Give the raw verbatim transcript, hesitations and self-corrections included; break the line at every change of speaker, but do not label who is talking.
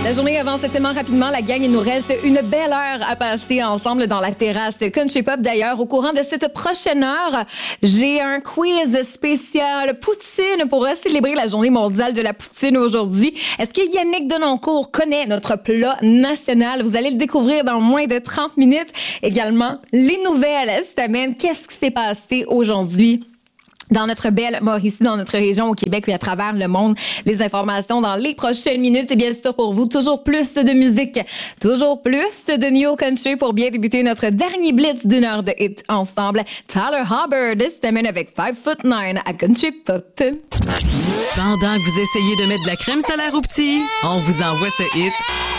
La journée avance tellement rapidement, la gang, il nous reste une belle heure à passer ensemble dans la terrasse Country Pop. D'ailleurs, au courant de cette prochaine heure, j'ai un quiz spécial poutine pour célébrer la journée mondiale de la poutine aujourd'hui. Est-ce que Yannick Denoncourt connaît notre plat national? Vous allez le découvrir dans moins de trente minutes. Également, les nouvelles cette semaine. Qu'est-ce qui s'est passé aujourd'hui dans notre belle Mauricie, dans notre région au Québec et à travers le monde? Les informations dans les prochaines minutes. Et bien sûr, pour vous, toujours plus de musique, toujours plus de New Country pour bien débuter notre dernier blitz d'une heure de hit ensemble. Tyler Hubbard, cette semaine avec five foot nine à Country Pop.
Pendant que vous essayez de mettre de la crème solaire aux petits, on vous envoie ce hit